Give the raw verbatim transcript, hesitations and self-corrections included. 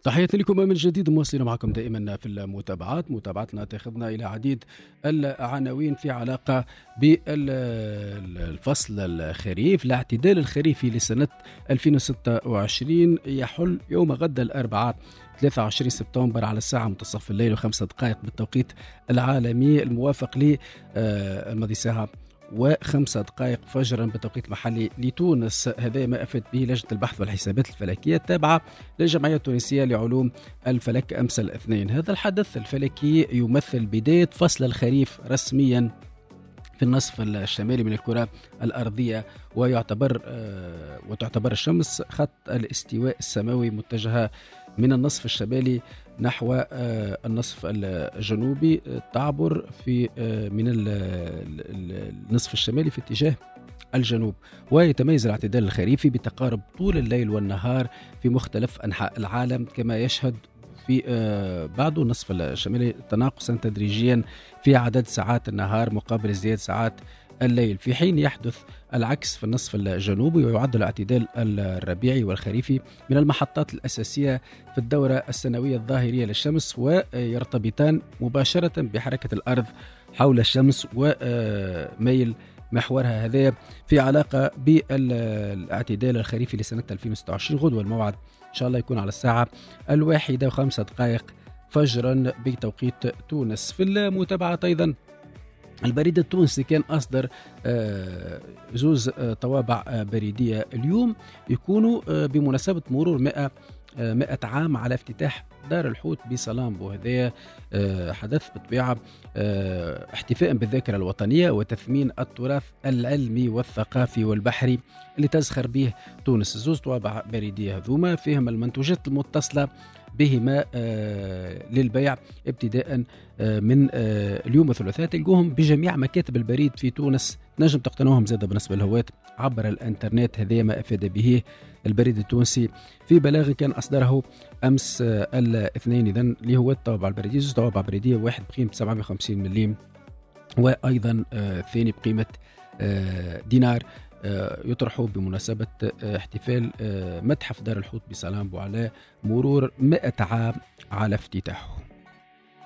تحياتي لكم من جديد، مواصلين معكم دائما في المتابعات. متابعتنا تاخذنا إلى عديد العناوين في علاقة بالفصل الخريف. الاعتدال الخريفي لسنة ألفين وستة وعشرين يحل يوم غد الأربعاء ثلاثة وعشرين سبتمبر على الساعة منتصف الليل وخمسة دقائق بالتوقيت العالمي، الموافق للماضي ساعة وخمسة دقائق فجرا بالتوقيت المحلي لتونس. هذا ما أفاد به لجنة البحث والحسابات الفلكية التابعة للجمعية التونسية لعلوم الفلك أمس الاثنين. هذا الحدث الفلكي يمثل بداية فصل الخريف رسميا في النصف الشمالي من الكرة الأرضية، ويعتبر آه وتعتبر الشمس خط الاستواء السماوي متجهة من النصف الشمالي نحو آه النصف الجنوبي، تعبر في آه من النصف الشمالي في اتجاه الجنوب. ويتميز الاعتدال الخريفي بتقارب طول الليل والنهار في مختلف أنحاء العالم، كما يشهد في آه بعض النصف الشمالي تناقصا تدريجيا في عدد ساعات النهار مقابل زيادة ساعات الليل، في حين يحدث العكس في النصف الجنوبي. ويعد الاعتدال الربيعي والخريفي من المحطات الأساسية في الدورة السنوية الظاهرية للشمس، ويرتبطان مباشرة بحركة الأرض حول الشمس وميل محورها. هذا في علاقة بالاعتدال الخريفي لسنة ألفين وستة وعشرين. غدوة الموعد إن شاء الله يكون على الساعة الواحدة وخمسة دقائق فجرا بتوقيت تونس. في المتابعة أيضا البريد التونسي كان أصدر زوز طوابع بريدية اليوم يكونوا بمناسبة مرور مئة مئة عام على افتتاح دار الحوت بسلامبو. هذا حدث بطبيعة احتفاء بالذاكرة الوطنية وتثمين التراث العلمي والثقافي والبحري اللي تزخر به تونس. زوز طوابع بريدية هذوما فيهم المنتوجات المتصلة بهما للبيع ابتداء من اليوم الثلاثاء، تلقوهم بجميع مكاتب البريد في تونس. نجم تقتنوهم زادة بالنسبة للهوات عبر الانترنت. هذا ما أفاد به البريد التونسي في بلاغ كان أصدره أمس الاثنين، إذن اللي هو الطوابع البريدية. زوج طوابع بريدية، واحد بقيمة سبعمائة وخمسين مليم وأيضا الثاني بقيمة دينار، يطرحوا بمناسبة احتفال متحف دار الحوت بسلامبو على مرور مئة عام على افتتاحه.